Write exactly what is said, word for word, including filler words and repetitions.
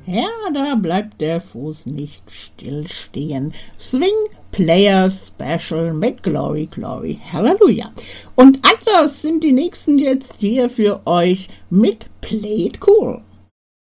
Ja, da bleibt der Fuß nicht stillstehen. Swing Player Special mit Glory, Glory, Halleluja. Und anders sind die nächsten jetzt hier für euch mit Play It Cool.